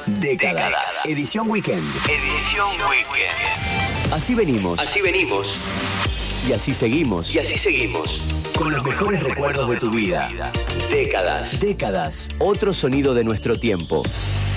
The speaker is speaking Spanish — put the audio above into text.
Décadas. Edición Weekend. Edición Weekend. Así venimos. Así venimos. Y así seguimos. Y así seguimos. Con los mejores recuerdos de tu vida. Décadas. Décadas. Otro sonido de nuestro tiempo.